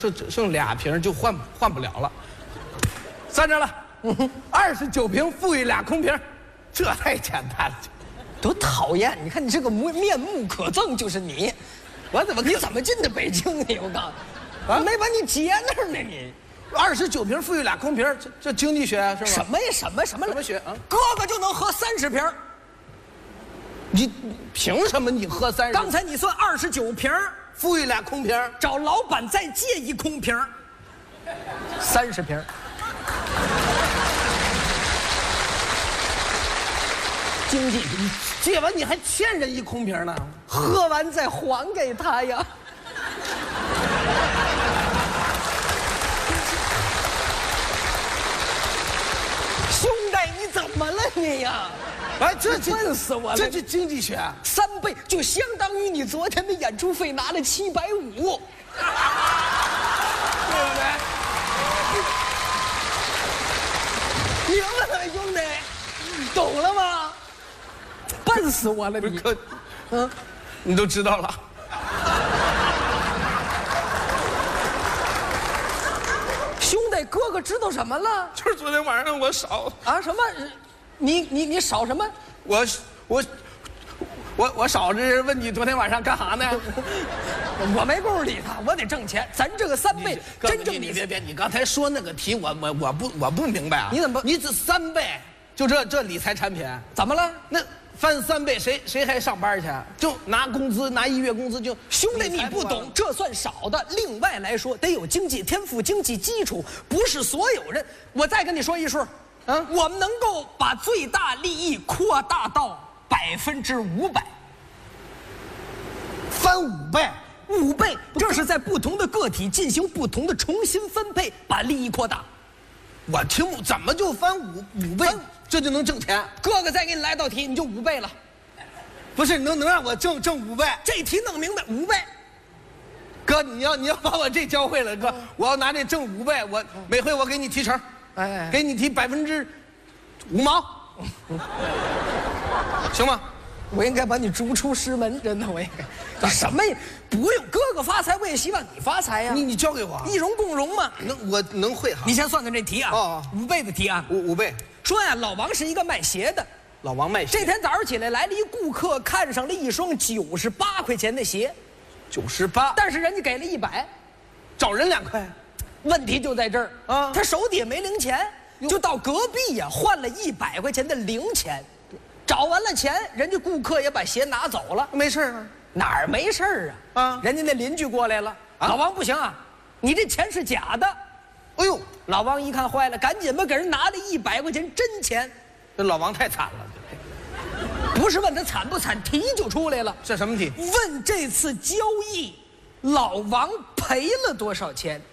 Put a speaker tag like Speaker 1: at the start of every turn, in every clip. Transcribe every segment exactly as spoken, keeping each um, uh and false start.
Speaker 1: 这只剩俩瓶就换换不了了。算着了，二十九瓶富裕俩空瓶，这太简单了。
Speaker 2: 多讨厌！你看你这个面面目可憎，就是你。
Speaker 1: 我怎么
Speaker 2: 你怎么进的北京呢？我告诉你，啊，没把你接那儿呢你。
Speaker 1: 二十九瓶富裕俩空瓶，这这经济学是吧？
Speaker 2: 什么呀？什么什么
Speaker 1: 什么学啊？
Speaker 2: 哥哥就能喝三十瓶。
Speaker 1: 你凭什么你喝三十？
Speaker 2: 刚才你算二十九瓶，
Speaker 1: 富裕俩空瓶，
Speaker 2: 找老板再借一空瓶，三十瓶。
Speaker 1: 经济，你借完你还欠人一空瓶呢，
Speaker 2: 喝完再还给他呀。兄弟，你怎么了你呀？
Speaker 1: 哎，这
Speaker 2: 笨死我了！
Speaker 1: 这是经济学，
Speaker 2: 三倍就相当于你昨天的演出费拿了七百五，对不对？明白没，兄弟？懂了吗？笨死我了你！
Speaker 1: 可，嗯，你都知道了。
Speaker 2: 兄弟，哥哥知道什么了？
Speaker 1: 就是昨天晚上我少
Speaker 2: 啊什么？你你你少什么？
Speaker 1: 我我我我少这问你昨天晚上干啥呢？
Speaker 2: 我没工夫理他，我得挣钱。咱这个三倍，真正
Speaker 1: 你别别，你刚才说那个题，我我我不我不明白啊。
Speaker 2: 你怎么不？
Speaker 1: 你这三倍，就这这理财产品
Speaker 2: 怎么了？
Speaker 1: 那翻三倍，谁谁还上班去？就拿工资，拿一月工资就。
Speaker 2: 兄弟，你不懂，这算少的。另外来说，得有经济天赋、经济基础，不是所有人。我再跟你说一数。啊，我们能够把最大利益扩大到百分之五百，
Speaker 1: 翻五倍，
Speaker 2: 五倍，这是在不同的个体进行不同的重新分配，把利益扩大。
Speaker 1: 我听不怎么就翻五五倍，这就能挣钱？
Speaker 2: 哥哥再给你来道题，你就五倍了。
Speaker 1: 不是，能能让我挣挣五倍？
Speaker 2: 这题弄明白，五倍。
Speaker 1: 哥，你要你要把我这教会了，哥，我要拿这挣五倍，我每回我给你提成。哎，给你提百分之五毛，行吗？
Speaker 2: 我应该把你逐出师门，真的，我应该。什么呀？不用，哥哥发财，我也希望你发财呀。
Speaker 1: 你你教给我，
Speaker 2: 一荣共荣嘛。
Speaker 1: 能我能会哈？
Speaker 2: 你先算算这题啊。哦，五倍的题啊。
Speaker 1: 五五倍。
Speaker 2: 说呀，老王是一个卖鞋的。
Speaker 1: 老王卖鞋。
Speaker 2: 这天早上起来，来了一顾客，看上了一双九十八块钱的鞋。
Speaker 1: 九十八。
Speaker 2: 但是人家给了一百，
Speaker 1: 找人两块。
Speaker 2: 问题就在这儿啊，他手底下没零钱，就到隔壁呀换了一百块钱的零钱，找完了钱，人家顾客也把鞋拿走了，
Speaker 1: 没事啊？
Speaker 2: 哪儿没事啊？啊，人家那邻居过来了，老王不行啊，你这钱是假的。
Speaker 1: 哎呦，
Speaker 2: 老王一看坏了，赶紧吧给人拿了一百块钱真钱。
Speaker 1: 这老王太惨了，
Speaker 2: 不是问他惨不惨，题就出来了。
Speaker 1: 这什么题？
Speaker 2: 问这次交易，老王赔了多少钱？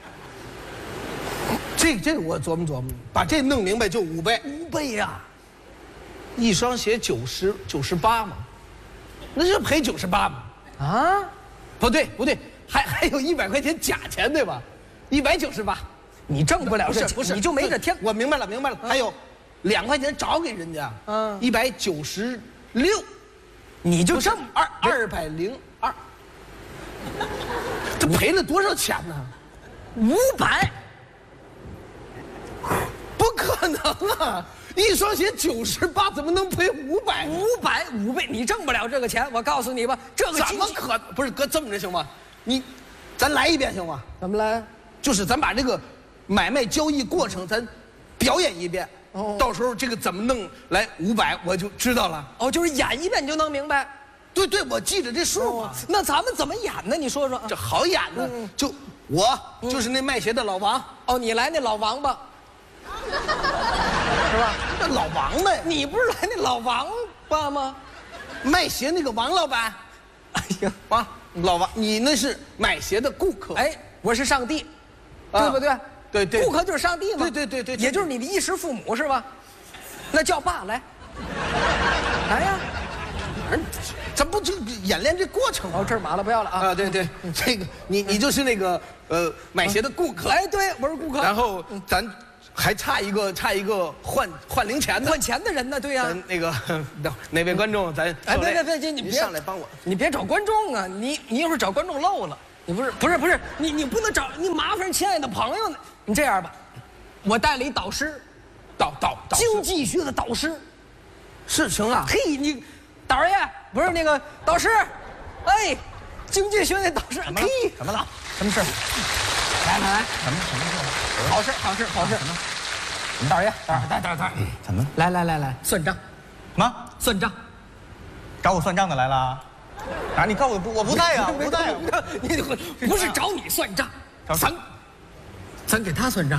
Speaker 1: 这这个我琢磨琢磨，把这弄明白就五倍。
Speaker 2: 五倍呀！
Speaker 1: 一双鞋九十九十八嘛，那就赔九十八嘛。啊？不对不对，还还有一百块钱假钱对吧？一百九十八，
Speaker 2: 你挣不了这，
Speaker 1: 不是
Speaker 2: 你就没这天。
Speaker 1: 我明白了明白了，还有两块钱找给人家，嗯，一百九十六，
Speaker 2: 你就挣
Speaker 1: 二二百零二，这赔了多少钱呢？
Speaker 2: 五百。
Speaker 1: 不可能啊！一双鞋九十八，怎么能赔五百？
Speaker 2: 五百五倍，你挣不了这个钱。我告诉你吧，这个
Speaker 1: 怎么可不是哥这么着行吗？你，咱来一遍行吗？
Speaker 2: 怎么来？
Speaker 1: 就是咱把这个买卖交易过程咱表演一遍，哦，到时候这个怎么弄来五百，我就知道了。
Speaker 2: 哦，就是演一遍你就能明白。
Speaker 1: 对对，我记着这数嘛。
Speaker 2: 那咱们怎么演呢？你说说。
Speaker 1: 这好演呢，就我就是那卖鞋的老王。
Speaker 2: 哦，你来那老王吧。是吧？
Speaker 1: 那老王呗，
Speaker 2: 你不是来那老王爸吗？
Speaker 1: 卖鞋那个王老板。哎呀，啊，老王，你那是买鞋的顾客。
Speaker 2: 哎，我是上帝，对不对？
Speaker 1: 对对，
Speaker 2: 顾客就是上帝嘛。
Speaker 1: 对对对对，
Speaker 2: 也就是你的衣食父母是吧？那叫爸来，来呀！
Speaker 1: 咱不就演练这过程吗？
Speaker 2: 哦，这儿码了，不要了啊！
Speaker 1: 啊，对对，这个你你就是那个呃买鞋的顾客。
Speaker 2: 哎，对，我是顾客。
Speaker 1: 然后咱。还差一个，差一个换换零钱的，
Speaker 2: 换钱的人呢？对呀、啊，
Speaker 1: 咱那个哪位观众，咱
Speaker 2: 哎，别别别，你别
Speaker 1: 上来帮我，
Speaker 2: 你别找观众啊！你你一会儿找观众漏了。 你不是不是不是你你不能找你麻烦亲爱的朋友呢。你这样吧，我带了一导师，
Speaker 1: 导导导
Speaker 2: 经济学的导师。
Speaker 1: 事情啊，
Speaker 2: 嘿，你导儿爷不是那个导师，哎，经济学的导师。
Speaker 3: 怎么了？怎么了？什么事？
Speaker 2: 来来来，
Speaker 3: 什么什么事？
Speaker 2: 好事好事好事。
Speaker 3: 什么？
Speaker 2: 你导儿爷，导儿导儿导儿导儿，
Speaker 3: 怎么？
Speaker 2: 来来来来，算账。
Speaker 3: 什么？
Speaker 2: 算账。
Speaker 3: 找我算账的来了？啊！你告诉我不，我不在呀，我不在呀。
Speaker 2: 你不是找你算账，咱咱给他算账。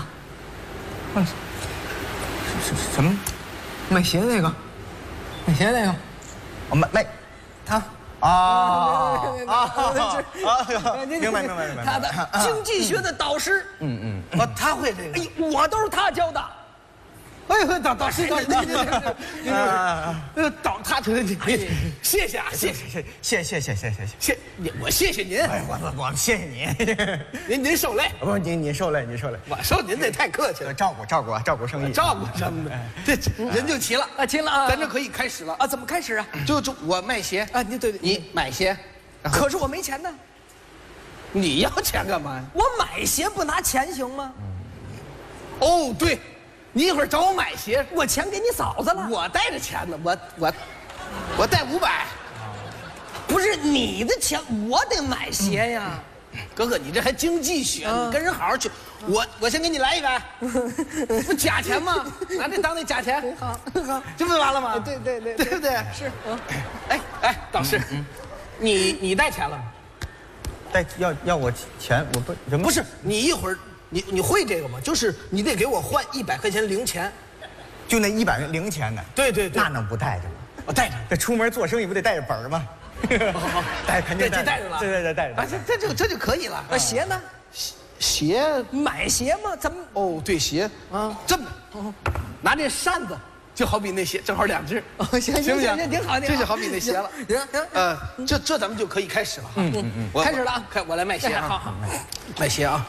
Speaker 3: 什什么？
Speaker 2: 卖鞋那个，卖鞋那个，
Speaker 3: 哦，卖卖，他啊啊啊！明白明白明白。
Speaker 2: 他的经济学的导师，
Speaker 3: 嗯
Speaker 1: 嗯，哦，他会这个，
Speaker 2: 哎，我都是他教的。
Speaker 1: 哎呦，导导师导师，
Speaker 3: 啊，
Speaker 1: 呃，导他这这，谢谢啊，谢谢
Speaker 3: 谢谢谢谢谢谢谢
Speaker 1: 谢，你我谢谢您，
Speaker 3: 哎，我我谢谢你，
Speaker 1: 您您受累，
Speaker 3: 不是您您受累您受累，
Speaker 1: 我受您这太客气了，
Speaker 3: 照顾照顾啊照顾生意，
Speaker 1: 照顾什么的，这人就齐了
Speaker 2: 啊，齐了啊，
Speaker 1: 咱这可以开始了
Speaker 2: 啊，怎么开始啊？
Speaker 1: 就就我卖鞋
Speaker 2: 啊，你对对，
Speaker 1: 你买鞋，
Speaker 2: 可是我没钱呢，
Speaker 1: 你要钱干嘛呀？
Speaker 2: 我买鞋不拿钱行吗？
Speaker 1: 哦，对。你一会儿找我买鞋，
Speaker 2: 我钱给你嫂子了。
Speaker 1: 我带着钱呢，我我我带五百，
Speaker 2: 不是你的钱，我得买鞋呀。
Speaker 1: 哥哥，你这还经济学呢？你跟人好好去。我我先给你来一百，不假钱吗？拿这当那假钱，
Speaker 2: 好，好，
Speaker 1: 这不就完了吗？
Speaker 2: 对对对，
Speaker 1: 对不对？
Speaker 2: 是。
Speaker 1: 哎哎，导师，你你带钱了吗？
Speaker 3: 带要要我钱，我不什么
Speaker 1: 不是，你一会儿。你你会这个吗？就是你得给我换一百块钱零钱，
Speaker 3: 就那一百零钱呢？
Speaker 1: 对对对，
Speaker 3: 那能不带着吗？
Speaker 1: 我带着。
Speaker 3: 这出门做生意不得带着本儿吗？
Speaker 1: 好好，
Speaker 3: 带肯定
Speaker 1: 带带着了。
Speaker 3: 对对对，带着。
Speaker 1: 啊，这这就这就可以了。
Speaker 2: 那鞋呢？
Speaker 1: 鞋
Speaker 2: 买鞋吗？咱们
Speaker 1: 哦，对鞋啊，这么拿这扇子，就好比那鞋正好两只。
Speaker 2: 哦，行行行行，挺好，
Speaker 1: 这就好比那鞋了。
Speaker 2: 行行，
Speaker 1: 呃，这这咱们就可以开始了。嗯嗯嗯，
Speaker 2: 开始了啊！
Speaker 1: 看我来卖鞋啊！
Speaker 2: 好好，
Speaker 1: 卖鞋啊！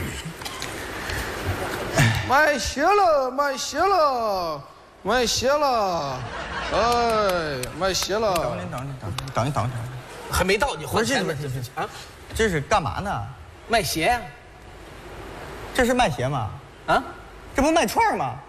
Speaker 1: 买鞋了，买鞋了，买鞋了，哎，买鞋了。
Speaker 3: 等您等您等等您等一等，
Speaker 1: 还没到你还钱呢啊？
Speaker 3: 这是干嘛呢？
Speaker 1: 卖鞋呀？
Speaker 3: 这是卖鞋吗？
Speaker 1: 啊？
Speaker 3: 这不卖串吗？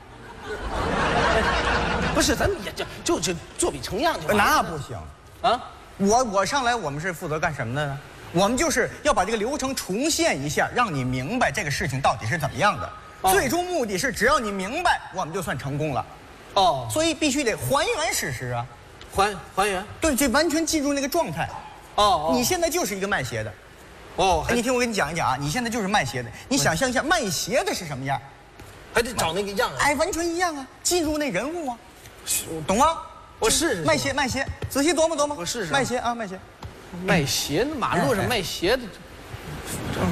Speaker 1: 不是，咱们也就就就作比成样就完了。
Speaker 3: 那不行
Speaker 1: 啊！
Speaker 3: 我我上来我们是负责干什么的呢？我们就是要把这个流程重现一下，让你明白这个事情到底是怎么样的。哦、最终目的是，只要你明白，我们就算成功了。哦，所以必须得还原事实啊，
Speaker 1: 还还原。
Speaker 3: 对，这完全进入那个状态。哦，哦你现在就是一个卖鞋的。哦，哎，你听我跟你讲一讲啊，你现在就是卖鞋的，你想象一下卖鞋的是什么样？
Speaker 1: 还得找那个样啊。
Speaker 3: 哎，完全一样啊，进入那人物啊，懂吗？
Speaker 1: 我试试。
Speaker 3: 卖鞋卖鞋，仔细琢磨琢磨。
Speaker 1: 我试试。
Speaker 3: 卖鞋啊，卖鞋。
Speaker 1: 卖鞋，马路上卖鞋的。嗯。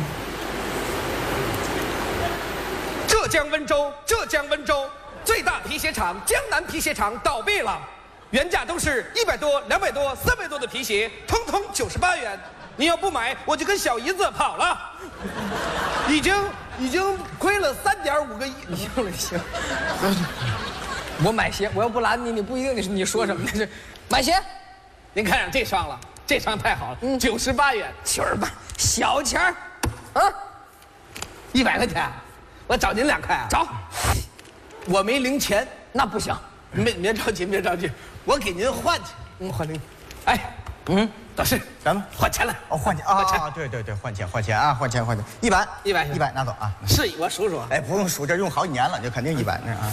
Speaker 2: 浙江温州，浙江温州最大皮鞋厂江南皮鞋厂倒闭了，原价都是一百多、两百多、三百多的皮鞋，通通九十八元。你要不买，我就跟小姨子跑了。
Speaker 1: 已经已经亏了三点五个亿。
Speaker 2: 行了行，我买鞋，我要不拦你，你不一定你你说什么呢？这买鞋，
Speaker 1: 您看上这双了，这双太好了，嗯，九十八元，
Speaker 2: 九十八，小钱儿，啊，
Speaker 1: 一百块钱。我找您两块啊！
Speaker 2: 找，
Speaker 1: 我没零钱，
Speaker 2: 那不行。
Speaker 1: 别别着急，别着急，我给您换去。
Speaker 2: 嗯，换零。
Speaker 1: 哎，嗯，导师，
Speaker 3: 咱们
Speaker 1: 换钱了。
Speaker 3: 哦，换钱啊！对对对，换钱换钱啊！换钱换钱，一百
Speaker 1: 一百
Speaker 3: 一百拿走啊！
Speaker 1: 是，我数数。
Speaker 3: 哎，不用数，这用好几年了，就肯定一百那啊。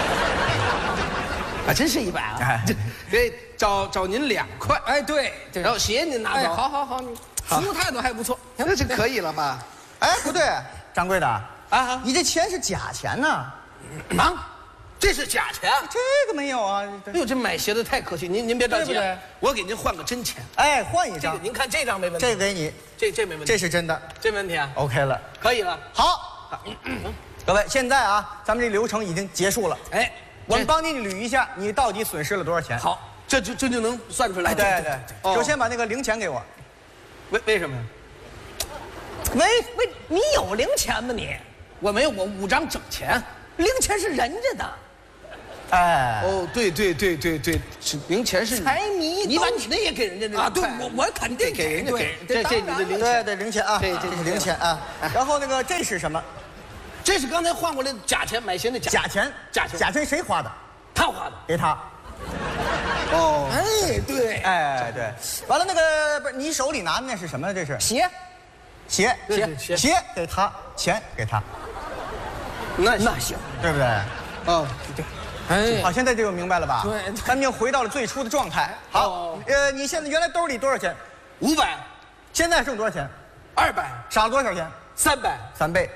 Speaker 1: 啊，真是一百啊！哎，给找找您两块。
Speaker 2: 哎，对，
Speaker 1: 然后鞋您拿走。
Speaker 2: 好好好，你服务态度还不错，
Speaker 1: 那就可以了吧？
Speaker 3: 哎，不对，掌柜的。
Speaker 1: 啊，
Speaker 3: 你这钱是假钱呢？
Speaker 1: 啊，这是假钱？
Speaker 3: 这个没有啊！
Speaker 1: 哎呦，这买鞋的太客气，您您别着急，对我给您换个真钱。
Speaker 3: 哎，换一张。
Speaker 1: 这个您看这张没问题。
Speaker 3: 这个给你，
Speaker 1: 这这没问题。
Speaker 3: 这是真的，
Speaker 1: 这没问题啊。
Speaker 3: OK 了，
Speaker 1: 可以了。
Speaker 3: 好，各位，现在啊，咱们这流程已经结束了。哎，我们帮你捋一下，你到底损失了多少钱？
Speaker 1: 好，这就这就能算出来。
Speaker 3: 对对，首先把那个零钱给我。
Speaker 1: 为为什么呀？
Speaker 2: 为为你有零钱吗你？
Speaker 1: 我没有，我五张整钱，
Speaker 2: 零钱是人家的，
Speaker 3: 哎，
Speaker 1: 哦，对对对对对，是零钱是
Speaker 2: 财迷，
Speaker 1: 你把你那也给人家那
Speaker 2: 啊？对，我我肯定
Speaker 1: 给人家给
Speaker 2: 对，
Speaker 1: 这这你的零
Speaker 3: 对
Speaker 1: 钱，
Speaker 3: 对零钱啊，
Speaker 1: 这这
Speaker 3: 这是零钱啊。然后那个这是什么？
Speaker 1: 这是刚才换过来的假钱，买鞋的假
Speaker 3: 假钱，
Speaker 1: 假钱
Speaker 3: 假钱谁花的？
Speaker 1: 他花的。
Speaker 3: 给他。
Speaker 1: 哦，
Speaker 2: 哎，对，
Speaker 3: 哎，对，完了那个不是你手里拿的那是什么？这是
Speaker 2: 鞋，
Speaker 3: 鞋，
Speaker 1: 对鞋
Speaker 3: 鞋给他，钱给他，
Speaker 1: 那
Speaker 2: 那行，
Speaker 3: 对不对？
Speaker 1: 哦，对，
Speaker 2: 哎，
Speaker 3: 好，现在就明白了吧？
Speaker 2: 对
Speaker 3: 咱们又回到了最初的状态。好
Speaker 1: 哦，
Speaker 3: 呃，你现在原来兜里多少钱？
Speaker 1: 五百、
Speaker 3: 现在剩多少钱？
Speaker 1: 二百、
Speaker 3: 少了多少钱？
Speaker 1: 三百，
Speaker 3: 三倍，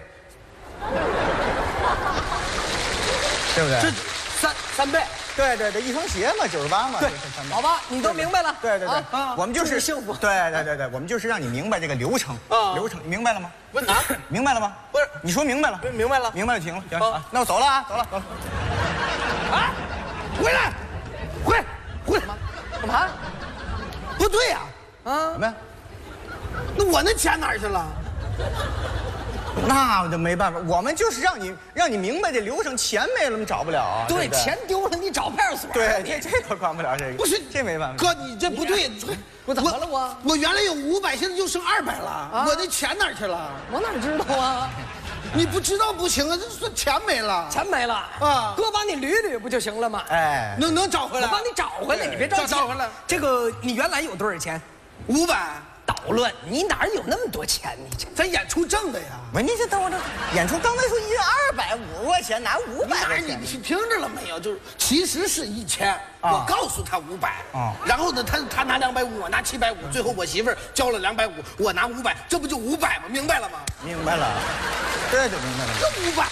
Speaker 3: 对不对？
Speaker 1: 这三三倍。
Speaker 3: 对对对，一双鞋嘛，九十八嘛，
Speaker 2: 对
Speaker 3: 就是三倍
Speaker 2: 好吧，你都明白了。
Speaker 3: 对对对，
Speaker 2: 啊
Speaker 3: 我们就是
Speaker 2: 祝你幸福。
Speaker 3: 对对对对，我们就是让你明白这个流程
Speaker 1: 啊
Speaker 3: 流程，你明白了吗？
Speaker 1: 问啊，
Speaker 3: 明白了吗？
Speaker 1: 不是
Speaker 3: 你说明白了，
Speaker 1: 明白了
Speaker 3: 明白了，行了，行
Speaker 1: 啊
Speaker 3: 了，啊那我走了啊，走了，走了。
Speaker 1: 啊，回来，回来，回来，
Speaker 2: 干嘛？
Speaker 1: 不对呀，
Speaker 2: 啊
Speaker 3: 什，么呀？
Speaker 1: 那我那钱哪儿去了？
Speaker 3: 那我就没办法，我们就是让你让你明白这流程，钱没了，你找不了啊。
Speaker 2: 对，
Speaker 3: 不对
Speaker 2: 钱丢了你找派出所。
Speaker 3: 对，
Speaker 2: 你
Speaker 3: 这这可管不了这个。
Speaker 1: 不是，
Speaker 3: 这没办法。
Speaker 1: 哥，你这不对，
Speaker 2: 我怎么了我？
Speaker 1: 我原来有五百，现在就剩二百了，我那钱哪儿去了？
Speaker 2: 我哪知道啊？
Speaker 1: 你不知道不行啊，这算钱没了，
Speaker 2: 钱没了
Speaker 1: 啊
Speaker 2: 哥帮你捋捋不就行了吗？
Speaker 3: 哎，
Speaker 1: 能能找回来？
Speaker 2: 我帮你找回来，你别着急。
Speaker 1: 找找回来。
Speaker 2: 这个你原来有多少钱？
Speaker 1: 五百，
Speaker 2: 捣乱，你哪有那么多钱？你这
Speaker 1: 咱演出挣的呀。
Speaker 3: 我你这等我这演出刚才说一人二百五十块钱，哪五百
Speaker 1: 哪儿
Speaker 3: 块钱？
Speaker 1: 你是听着了没有？就是其实是一千，
Speaker 3: 啊
Speaker 1: 我告诉他五百，
Speaker 3: 啊
Speaker 1: 然后呢，他他拿两百五，我拿七百五，最后我媳妇儿交了两百五，我拿五百，这不就五百吗？明白了吗？
Speaker 3: 明白了，这就明白了。
Speaker 1: 这五百，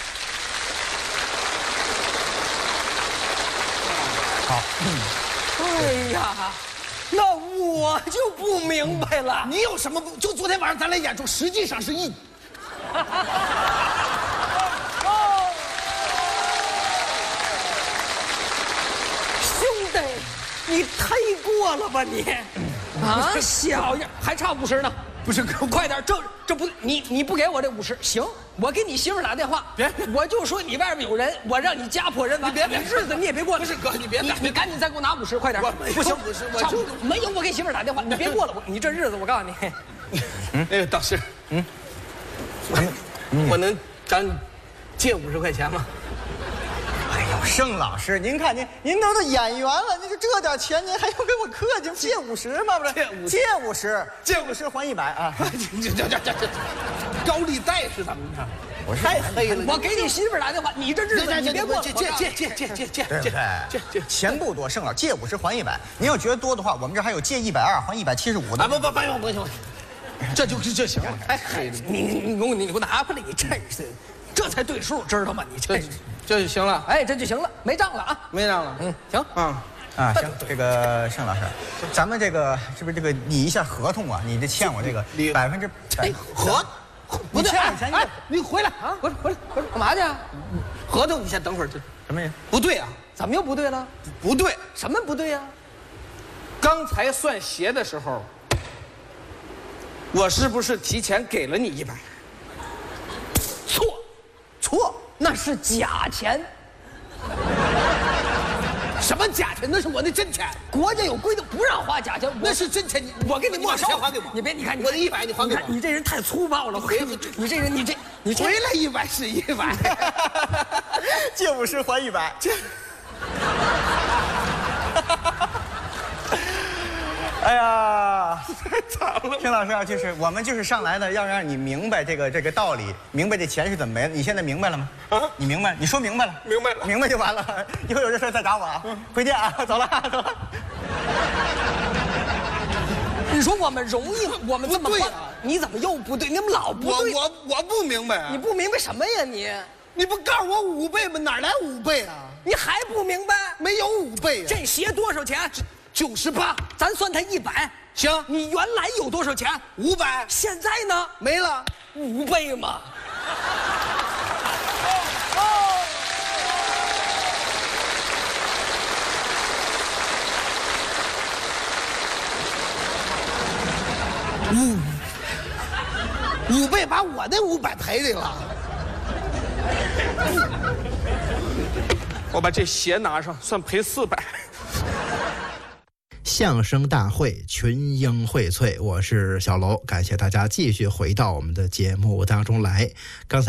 Speaker 3: 好，
Speaker 2: 哎呀，那我就不明白了。
Speaker 1: 你有什么不？就昨天晚上咱俩演出，实际上是一。
Speaker 2: 兄弟，你忒过了吧你？啊，小样，还差五十呢。不是，快点，这这不，你你不给我这五十，行，我给你媳妇儿打电话，
Speaker 1: 别
Speaker 2: 我就说你外边有人，我让你家破人亡，
Speaker 1: 你别别
Speaker 2: 日子你也别过了。
Speaker 1: 不是哥你别打
Speaker 2: 你你赶紧再给我拿五十，快点。
Speaker 1: 我没有
Speaker 2: 不行
Speaker 1: 五十我
Speaker 2: 差不
Speaker 1: 就
Speaker 2: 多没有，我给媳妇儿打电话，你别过了，我你这日子我告诉你，
Speaker 1: 那个导师，嗯，我能找你借五十块钱吗？
Speaker 3: 哎呦，盛老师，您看您您都是演员了，您就这点钱，您还要跟我客气？借五十吗？不是，
Speaker 1: 借五十
Speaker 3: 借五十，借五十还一百啊！
Speaker 1: 这这这这这高利贷是怎么着？
Speaker 3: 我
Speaker 1: 太黑了！
Speaker 2: 我给你媳妇儿打电话，你这日子你别过了，
Speaker 1: 借
Speaker 2: 我告诉你
Speaker 1: 借借借借借借
Speaker 3: 对不对？
Speaker 1: 借借
Speaker 3: 钱不多，盛老师借五十还一百。您要觉得多的话，我们这还有借一百二还一百七十五的。
Speaker 1: 啊不不不用不用，这就是这行了。太黑了，
Speaker 2: 你你你给我你给我拿回来，你真是，这才对数，知道吗？你这
Speaker 1: 这这就行了，
Speaker 2: 哎，这就行了，没账了啊。
Speaker 1: 没账了。
Speaker 2: 嗯，行，
Speaker 1: 啊，
Speaker 3: 啊，行，这个盛老师，咱们这个是不是这个拟一下合同啊？你这欠我这个
Speaker 1: 理
Speaker 3: 百分之
Speaker 1: 哎，合，不对，
Speaker 3: 你欠我钱
Speaker 1: 哎，你回来啊！
Speaker 2: 回来回来回来，干嘛去啊？
Speaker 1: 合同你先等会儿，这
Speaker 3: 什么人？
Speaker 1: 不对啊，
Speaker 2: 怎么又不对了？
Speaker 1: 不对。
Speaker 2: 什么不对呀？
Speaker 1: 刚才算鞋的时候，我是不是提前给了你一百？错，错，
Speaker 2: 那是假钱，
Speaker 1: 什么假钱？那是我的真钱，
Speaker 2: 国家有规定不让花假钱，
Speaker 1: 那是真钱。你
Speaker 2: 我给你没收，
Speaker 1: 钱还给我。
Speaker 2: 你别，你看你
Speaker 1: 我的一百你还给我
Speaker 2: 看你这人太粗暴了，我
Speaker 1: 回
Speaker 2: 跟你，你这人你这你这
Speaker 1: 回来一百是一百，
Speaker 3: 借五十还一百。
Speaker 1: 这
Speaker 3: 哎呀，
Speaker 1: 太惨了。
Speaker 3: 田老师啊，就是我们就是上来呢，要让你明白这个这个道理，明白这钱是怎么没的。你现在明白了吗？
Speaker 1: 啊
Speaker 3: 你明白？你说明白了？
Speaker 1: 明白了
Speaker 3: 明白就完了。以后有这事儿再找我啊。回见啊，走了，走了。
Speaker 2: 你说我们容易吗？我们这么办
Speaker 1: 不对啊，
Speaker 2: 你怎么又不对？你们老不
Speaker 1: 我
Speaker 2: 对，
Speaker 1: 我我不明白啊！
Speaker 2: 你不明白什么呀你？
Speaker 1: 你不告诉我五倍吗？哪来五倍啊？
Speaker 2: 你还不明白？
Speaker 1: 没有五倍啊！
Speaker 2: 这鞋多少钱？
Speaker 1: 九十八，
Speaker 2: 咱算它一百。
Speaker 1: 行，
Speaker 2: 你原来有多少钱？
Speaker 1: 五百
Speaker 2: 现在呢？
Speaker 1: 没了。
Speaker 2: 五倍嘛。
Speaker 1: 五五倍把我那五百赔里了。
Speaker 4: 我把这鞋拿上，算赔四百。
Speaker 5: 相声大会群英荟萃，我是小楼，感谢大家继续回到我们的节目当中来。刚才。